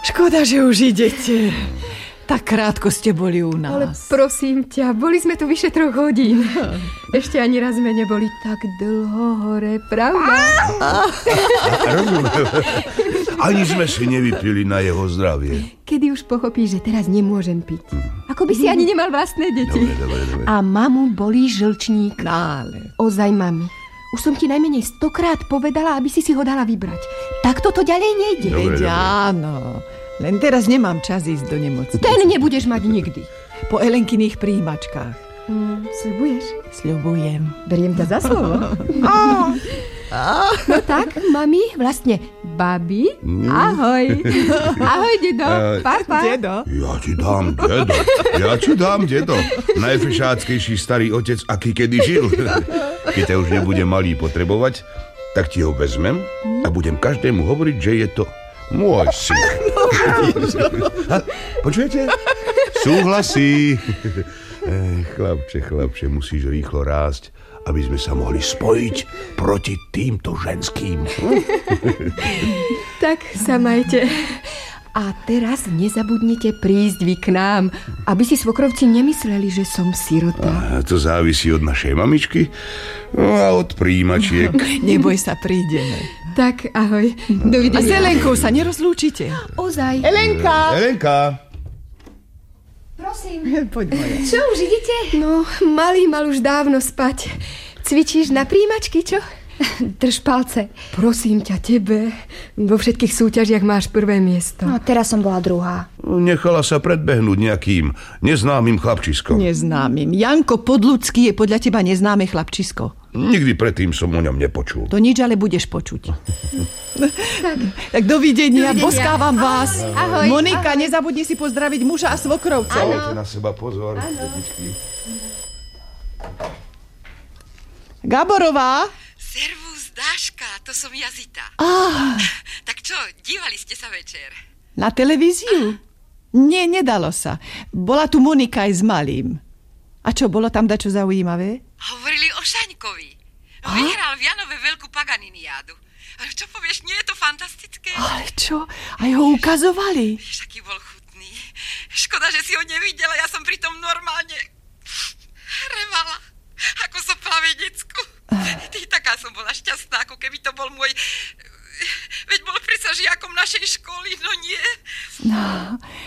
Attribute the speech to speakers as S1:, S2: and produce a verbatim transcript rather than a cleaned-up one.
S1: Škoda, že už idete. Tak krátko ste boli u nás.
S2: Ale prosím ťa, boli sme tu vyše troch hodín. Ešte ani raz sme neboli tak dlho hore, pravda?
S3: Rozumiem. Ani sme si nevypili na jeho zdravie.
S2: Kedy už pochopíš, že teraz nemôžem piť. Ako by si ani nemal vlastné deti.
S3: Dobre, dobre, dobre.
S2: A mamu bolí žlčník.
S1: Nále.
S2: Ozaj, mami. Už som ti najmenej stokrát povedala, aby si si ho dala vybrať. Tak toto ďalej nejde.
S3: Dobre,
S1: Veď
S3: dobre.
S1: áno. Len teraz nemám čas ísť do nemocnice.
S2: Ten nebudeš mať nikdy.
S1: Po Elenkyných príjimačkách.
S2: Mm, sľubuješ?
S1: Sľubujem.
S2: Beriem ťa za slovo. No tak, mami, vlastne babi, ahoj. Ahoj, dedo, papa.
S1: Dedo.
S3: Ja ti dám, dedo. Ja ti dám, dedo. Najfešáckejší starý otec, aký kedy žil. Keď ťa už nebude malý potrebovať, tak ti ho vezmem a budem každému hovoriť, že je to môj syn. A, počujete? Súhlasí. Ech, chlapče, chlapče, musíš rýchlo rásť, aby sme sa mohli spojiť proti týmto ženským.
S2: Tak sa majte. A teraz nezabudnite prísť vy k nám, aby si svokrovci nemysleli, že som sirota.
S3: A to závisí od našej mamičky a od príjimačiek.
S1: Neboj sa, prídeme.
S2: Tak, ahoj.
S1: A s
S2: Dovidenia.
S1: Elenkou sa nerozlúčite.
S2: Ozaj.
S1: Elenka!
S3: Elenka!
S2: Prosím.
S1: Poď moja.
S2: Čo, už idete? No, malý mal už dávno spať. Cvičíš na príjimačky, čo? Drž palce. Prosím ťa, tebe. Vo všetkých súťažiach máš prvé miesto.
S4: No, teraz som bola druhá.
S3: Nechala sa predbehnúť nejakým neznámym chlapčiskom.
S1: Neznámym. Janko Podľudský je podľa teba neznáme chlapčisko.
S3: Nikdy predtým som o ňom nepočul.
S1: To nič, ale budeš počuť. Tak dovidenia,
S2: Dovidenia.
S1: boskávam vás.
S2: Ahoj.
S1: Monika, nezabudni si pozdraviť muža a svokrovcov.
S3: Dajte na seba pozor, dedičky.
S1: Gaborová?
S5: Servus, Dáška, to som ja Zita.
S1: Ah,
S5: Tak čo, dívali ste sa večer?
S1: na televíziu? Nie, nedalo sa. Bola tu Monika aj s malým. A čo, bolo tam dačo zaujímavé?
S5: Hovorili o Šaňkovi. Vyhral v Janove veľkú Paganiniádu. Ale čo povieš, nie je to fantastické?
S1: Ale čo? Aj ho ukazovali.
S5: Vieš, aký bol chutný. Škoda, že si ho nevidela, ja som pritom normálne revala, ako so plavedecku. Ty, taká som bola šťastná, ako keby to bol môj... Veď bol predsa žiakom našej školy, no nie?
S1: No,